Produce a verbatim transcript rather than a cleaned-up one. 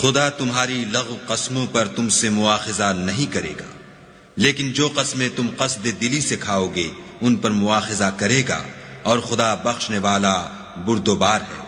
खुदा तुम्हारी लग़्व कस्मों पर तुमसे मुआखिजा नहीं करेगा, लेकिन जो कस्में तुम कसद दिली से खाओगे उन पर मुआखिजा करेगा, और खुदा बख्शने वाला बुर्दोबार है।